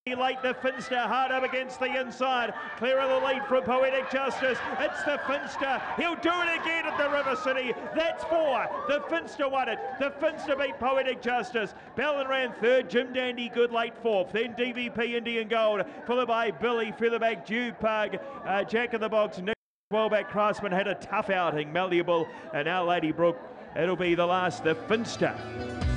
Late the Finster, hard up against the inside, clear of the lead from Poetic Justice. It's the Finster, he'll do it again at the River City. That's 4. The Finster won it. The Finster beat Poetic Justice. Bellin ran third, Jim Dandy good late fourth, then DVP Indian Gold, followed by Billy Featherback, Dew Pug, Jack in the Box, Nick Wellback Craftsman had a tough outing, Malleable, and now Lady Brooke. It'll be the last, the Finster.